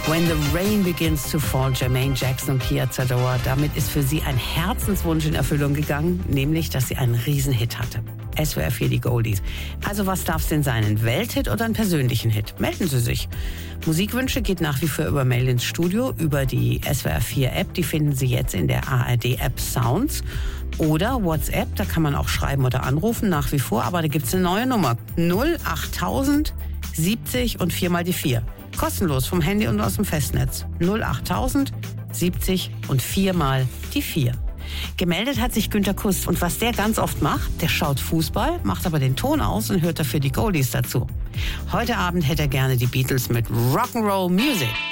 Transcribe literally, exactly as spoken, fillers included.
When the Rain Begins to Fall, Jermaine Jackson und Pia Zadora. Damit ist für sie ein Herzenswunsch in Erfüllung gegangen, nämlich, dass sie einen Riesenhit hatte. S W R vier, die Goldies. Also was darf es denn sein, ein Welthit oder einen persönlichen Hit? Melden Sie sich. Musikwünsche geht nach wie vor über Mail ins Studio, über die S W R vier App. Die finden Sie jetzt in der A R D-App Sounds. Oder WhatsApp, da kann man auch schreiben oder anrufen, nach wie vor. Aber da gibt es eine neue Nummer. null achttausend siebzig und viermal die vier. Kostenlos vom Handy und aus dem Festnetz. null achttausend siebzig und viermal die vier. Gemeldet hat sich Günter Kuss. Und was der ganz oft macht, der schaut Fußball, macht aber den Ton aus und hört dafür die Goldies dazu. Heute Abend hätte er gerne die Beatles mit Rock'n'Roll Music.